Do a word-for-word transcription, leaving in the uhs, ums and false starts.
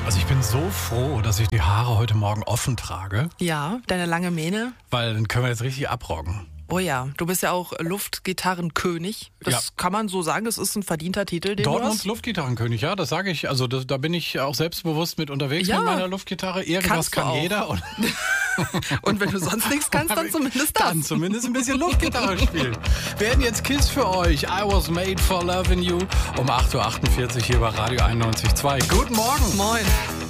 Also ich bin so froh, dass ich die Haare heute Morgen offen trage, Ja, deine lange Mähne. weil dann können wir jetzt richtig abrocken. Oh ja, du bist ja auch Luftgitarrenkönig. Das Ja. kann man so sagen, das ist ein verdienter Titel, den du Dortmunds hast. Luftgitarrenkönig, ja, das sage ich. Also das, da bin ich auch selbstbewusst mit unterwegs Ja. mit meiner Luftgitarre. Irgendwas Kannst du kann auch. jeder. Und Und wenn du sonst nichts kannst, dann zumindest das. Dann zumindest ein bisschen Luftgitarre spielen. Wir werden jetzt Kiss für euch. I was made for loving you. Um acht Uhr achtundvierzig hier bei Radio einundneunzig Komma zwei. Guten Morgen. Moin.